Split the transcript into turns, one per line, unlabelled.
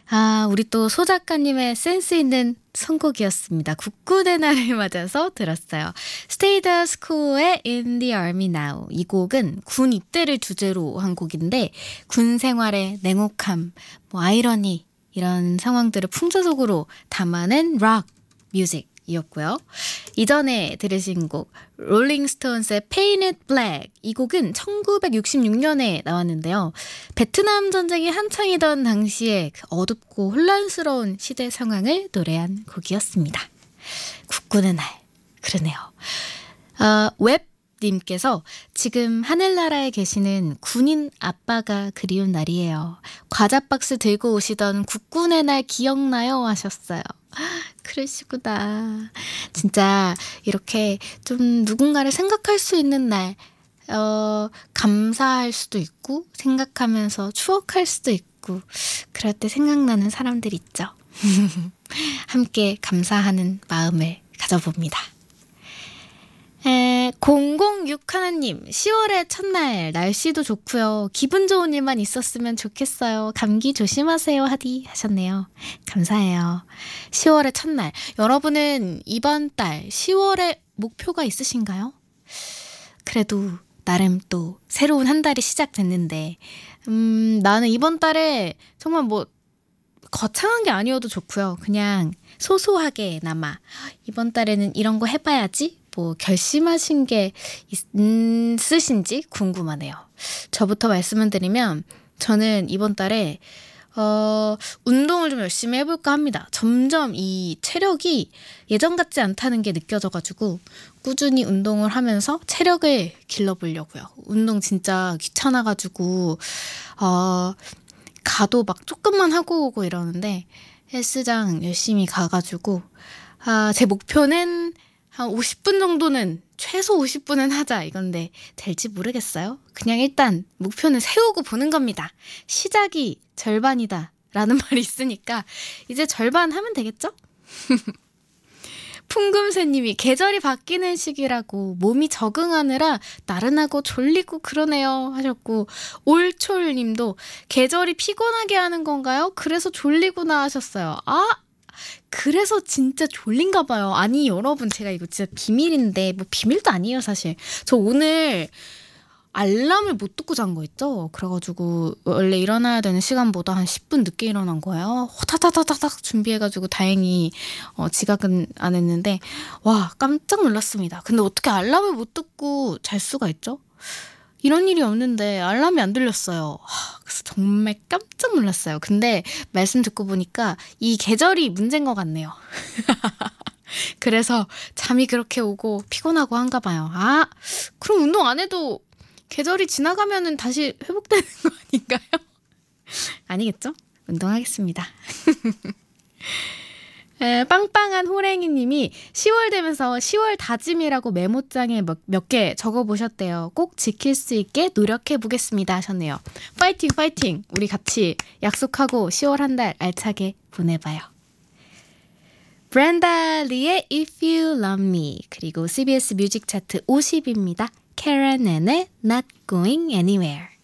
우리 또 소 작가님의 센스 있는 선곡이었습니다. 국군의 날을 맞아서 들었어요. 스테이더스 코의 In the Army Now. 이 곡은 군 입대를 주제로 한 곡인데 군 생활의 냉혹함, 아이러니 이런 상황들을 풍자적으로 담아낸 락 뮤직이었고요. 이전에 들으신 곡 롤링스톤스의 Painted Black. 이 곡은 1966년에 나왔는데요. 베트남 전쟁이 한창이던 당시에 그 어둡고 혼란스러운 시대 상황을 노래한 곡이었습니다. 국군의 날. 그러네요. 웹님께서 지금 하늘나라에 계시는 군인 아빠가 그리운 날이에요. 과자 박스 들고 오시던 국군의 날 기억나요? 하셨어요. 그러시구나. 진짜 이렇게 좀 누군가를 생각할 수 있는 날, 감사할 수도 있고 생각하면서 추억할 수도 있고 그럴 때 생각나는 사람들 있죠. 함께 감사하는 마음을 가져봅니다. 006 하나님, 10월의 첫날 날씨도 좋고요. 기분 좋은 일만 있었으면 좋겠어요. 감기 조심하세요 하디 하셨네요. 감사해요. 10월의 첫날, 여러분은 이번 달 10월에 목표가 있으신가요? 그래도 나름 또 새로운 한 달이 시작됐는데 나는 이번 달에 정말 거창한 게 아니어도 좋고요. 그냥 소소하게나마 이번 달에는 이런 거 해봐야지 결심하신 게 있으신지 궁금하네요. 저부터 말씀을 드리면 저는 이번 달에 운동을 좀 열심히 해볼까 합니다. 점점 이 체력이 예전 같지 않다는 게 느껴져가지고 꾸준히 운동을 하면서 체력을 길러보려고요. 운동 진짜 귀찮아가지고 가도 조금만 하고 오고 이러는데 헬스장 열심히 가가지고 제 목표는 한 50분 정도는 최소 50분은 하자 이건데 될지 모르겠어요. 그냥 일단 목표는 세우고 보는 겁니다. 시작이 절반이다 라는 말이 있으니까 이제 절반 하면 되겠죠? 풍금새님이 계절이 바뀌는 시기라고 몸이 적응하느라 나른하고 졸리고 그러네요 하셨고, 올초님도 계절이 피곤하게 하는 건가요? 그래서 졸리구나 하셨어요. 그래서 진짜 졸린가 봐요. 아니 여러분, 제가 이거 진짜 비밀인데 비밀도 아니에요 사실. 저 오늘 알람을 못 듣고 잔 거 있죠? 그래가지고 원래 일어나야 되는 시간보다 한 10분 늦게 일어난 거예요. 호다다다닥 준비해가지고 다행히 지각은 안 했는데 와 깜짝 놀랐습니다. 근데 어떻게 알람을 못 듣고 잘 수가 있죠? 이런 일이 없는데 알람이 안 들렸어요. 그래서 정말 깜짝 놀랐어요. 근데 말씀 듣고 보니까 이 계절이 문제인 것 같네요. 그래서 잠이 그렇게 오고 피곤하고 한가 봐요. 그럼 운동 안 해도 계절이 지나가면은 다시 회복되는 거 아닌가요? 아니겠죠? 운동하겠습니다. 빵빵한 호랭이님이 10월 되면서 10월 다짐이라고 메모장에 몇 개 적어보셨대요. 꼭 지킬 수 있게 노력해보겠습니다 하셨네요. 파이팅 파이팅! 우리 같이 약속하고 10월 한 달 알차게 보내봐요. 브렌다 리의 If You Love Me, 그리고 CBS 뮤직 차트 50입니다. 캐런 앤의 Not Going Anywhere.